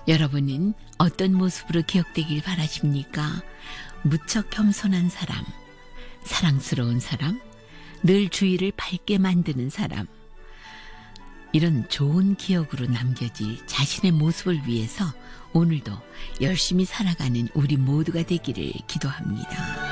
여러분은 어떤 모습으로 기억되길 바라십니까? 무척 겸손한 사람, 사랑스러운 사람, 늘 주위를 밝게 만드는 사람. 이런 좋은 기억으로 남겨질 자신의 모습을 위해서 오늘도 열심히 살아가는 우리 모두가 되기를 기도합니다.